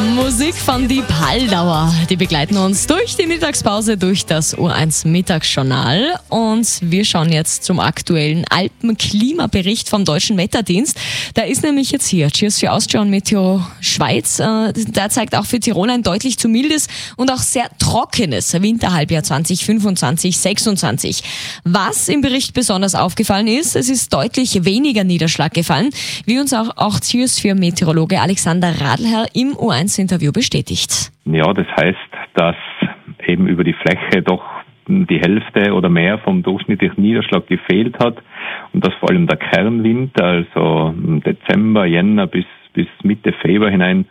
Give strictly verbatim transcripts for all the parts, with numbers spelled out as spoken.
Musik von Die Paldauer. Die begleiten uns durch die Mittagspause, durch das U eins Mittagsjournal. Und wir schauen jetzt zum aktuellen Alpenklimabericht vom Deutschen Wetterdienst. Da ist nämlich jetzt hier Cheers für Austria und Meteo Schweiz. Der zeigt auch für Tirol ein deutlich zu mildes und auch sehr trockenes Winterhalbjahr zwanzig fünfundzwanzig sechsundzwanzig. Was im Bericht besonders aufgefallen ist, es ist deutlich weniger Niederschlag gefallen, wie uns auch, auch Cheers für Meteorologe Alexander Radlherr im U eins Interview bestätigt. Ja, das heißt, dass eben über die Fläche doch die Hälfte oder mehr vom durchschnittlichen Niederschlag gefehlt hat und dass vor allem der Kernwinter, also Dezember, Jänner bis, bis Mitte Februar hinein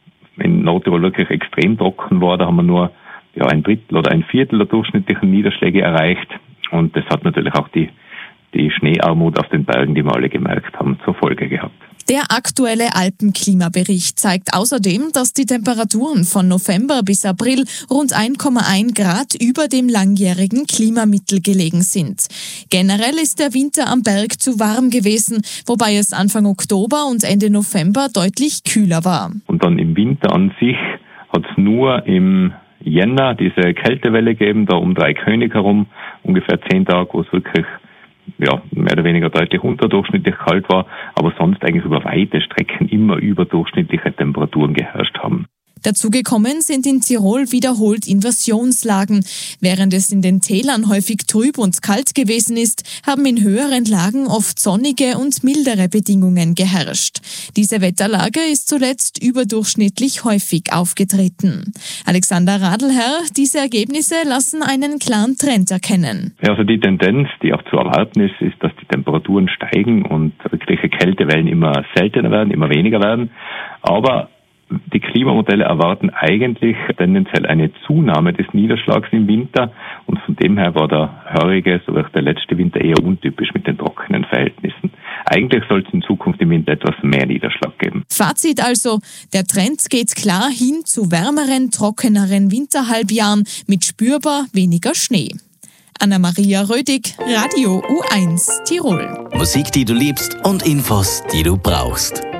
in Nordtirol wirklich extrem trocken war. Da haben wir nur ja, ein Drittel oder ein Viertel der durchschnittlichen Niederschläge erreicht und das hat natürlich auch die, die Schneearmut auf den Bergen, die wir alle gemerkt haben, zur Folge gehabt. Der aktuelle Alpenklimabericht zeigt außerdem, dass die Temperaturen von November bis April rund eins Komma eins Grad über dem langjährigen Klimamittel gelegen sind. Generell ist der Winter am Berg zu warm gewesen, wobei es Anfang Oktober und Ende November deutlich kühler war. Und dann im Winter an sich hat es nur im Jänner diese Kältewelle gegeben, da um Dreikönig herum, ungefähr zehn Tage, wo es wirklich ja, mehr oder weniger deutlich unterdurchschnittlich kalt war, aber sonst eigentlich über weite Strecken immer überdurchschnittliche Temperaturen geherrscht haben. Dazugekommen sind in Tirol wiederholt Inversionslagen. Während es in den Tälern häufig trüb und kalt gewesen ist, haben in höheren Lagen oft sonnige und mildere Bedingungen geherrscht. Diese Wetterlage ist zuletzt überdurchschnittlich häufig aufgetreten. Alexander Radlherr, diese Ergebnisse lassen einen klaren Trend erkennen. Ja, also die Tendenz, die auch zu erwarten ist, ist, dass die Temperaturen steigen und wirkliche Kältewellen immer seltener werden, immer weniger werden. Aber die Klimamodelle erwarten eigentlich tendenziell eine Zunahme des Niederschlags im Winter und von dem her war der heurige, so wie auch der letzte Winter, eher untypisch mit den trockenen Verhältnissen. Eigentlich soll es in Zukunft im Winter etwas mehr Niederschlag geben. Fazit also, der Trend geht klar hin zu wärmeren, trockeneren Winterhalbjahren mit spürbar weniger Schnee. Anna-Maria Rödig, Radio U eins Tirol. Musik, die du liebst und Infos, die du brauchst.